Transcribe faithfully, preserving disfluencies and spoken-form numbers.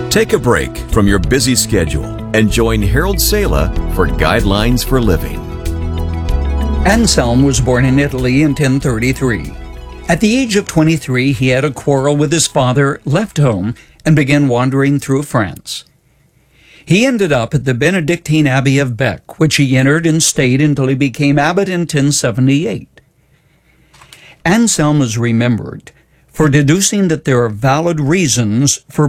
Take a break from your busy schedule and join Harold Sala for Guidelines for Living. Anselm was born in Italy in ten thirty-three. At the age of twenty-three, he had a quarrel with his father, left home, and began wandering through France. He ended up at the Benedictine Abbey of Bec, which he entered and stayed until he became abbot in ten seventy-eight. Anselm is remembered for deducing that there are valid reasons for